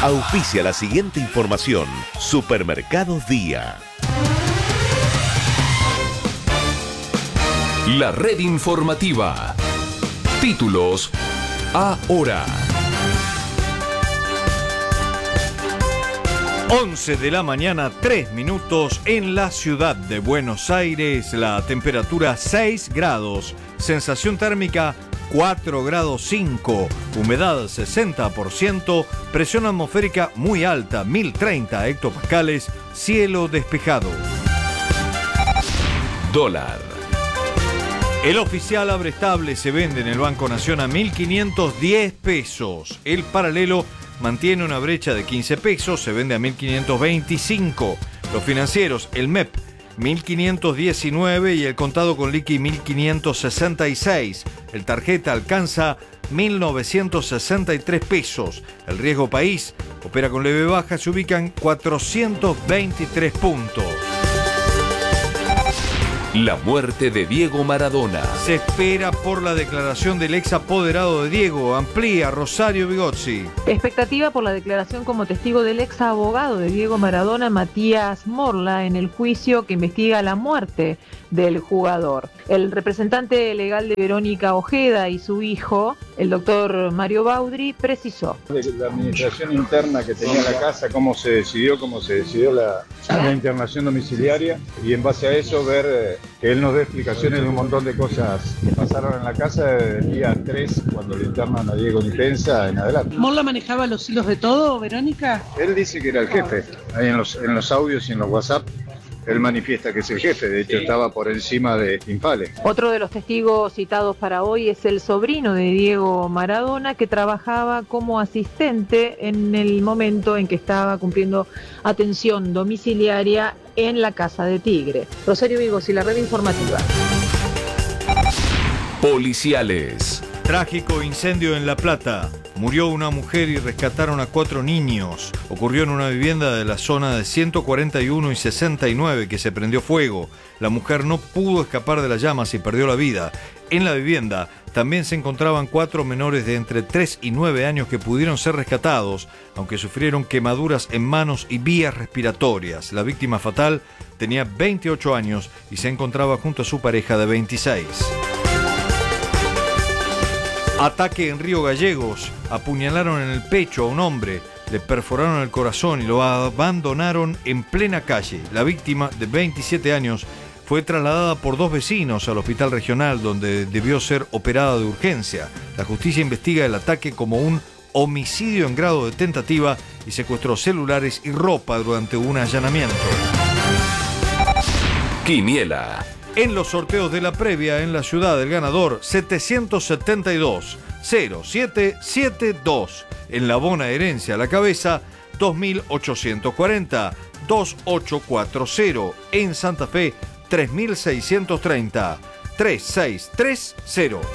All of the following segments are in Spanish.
Auspicia la siguiente información. Supermercados Día. La red informativa. Títulos ahora. 11 de la mañana, 3 minutos en la ciudad de Buenos Aires. La temperatura 6 grados. Sensación térmica 4 grados 5. Humedad 60%. Presión atmosférica muy alta, 1030 hectopascales. Cielo despejado. Dólar. El oficial abre estable se vende en el Banco Nación a 1.510 pesos. El paralelo mantiene una brecha de 15 pesos, se vende a 1.525. Los financieros, el MEP, 1.519 y el contado con liqui 1.566. El tarjeta alcanza 1.963 pesos. El riesgo país opera con leve baja, se ubica en 423 puntos. La muerte de Diego Maradona. Se espera por la declaración del ex apoderado de Diego. Amplía Rosario Bigozzi. Expectativa por la declaración como testigo del ex abogado de Diego Maradona, Matías Morla, en el juicio que investiga la muerte del jugador. El representante legal de Verónica Ojeda y su hijo, el doctor Mario Baudri, precisó. De la administración interna que tenía la casa, cómo se decidió la internación domiciliaria, y en base a eso ver que él nos dé explicaciones de un montón de cosas que pasaron en la casa desde el día 3, cuando le internan a Diego en defensa, en adelante. ¿Morla manejaba los hilos de todo, Verónica? Él dice que era el jefe, ahí en los audios y en los WhatsApp. Él manifiesta que es el jefe, de hecho estaba por encima de Infale. Otro de los testigos citados para hoy es el sobrino de Diego Maradona, que trabajaba como asistente en el momento en que estaba cumpliendo atención domiciliaria en la Casa de Tigre. Rosario Vigos y la red informativa. Policiales. Trágico incendio en La Plata. Murió una mujer y rescataron a 4 niños. Ocurrió en una vivienda de la zona de 141 y 69 que se prendió fuego. La mujer no pudo escapar de las llamas y perdió la vida. En la vivienda también se encontraban 4 menores de entre 3 y 9 años que pudieron ser rescatados, aunque sufrieron quemaduras en manos y vías respiratorias. La víctima fatal tenía 28 años y se encontraba junto a su pareja de 26. Ataque en Río Gallegos. Apuñalaron en el pecho a un hombre, le perforaron el corazón y lo abandonaron en plena calle. La víctima, de 27 años, fue trasladada por 2 vecinos al hospital regional, donde debió ser operada de urgencia. La justicia investiga el ataque como un homicidio en grado de tentativa y secuestró celulares y ropa durante un allanamiento. Quiniela. En los sorteos de la previa en la ciudad, el ganador 772-0772. En la bonaerense a la cabeza 2840-2840. En Santa Fe 3630-3630.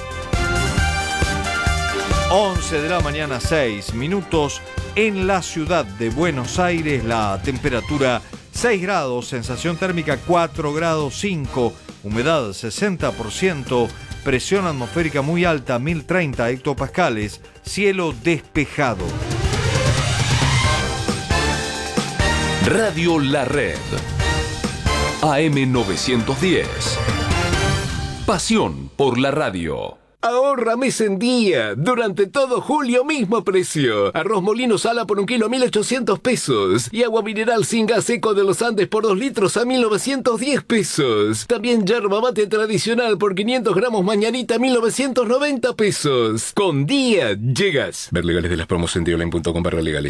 11 de la mañana, 6 minutos. En la ciudad de Buenos Aires, la temperatura 6 grados, sensación térmica 4 grados 5. Humedad 60%, presión atmosférica muy alta, 1030 hectopascales, cielo despejado. Radio La Red. AM 910. Pasión por la radio. Ahorra mes en día. Durante todo julio, mismo precio. Arroz molino sala por 1 kilo a 1.800 pesos. Y agua mineral sin gas seco de los Andes por 2 litros a 1.910 pesos. También yerba mate tradicional por 500 gramos mañanita a 1.990 pesos. Con día llegas. Ver legales de las promos en dioline.com/legales.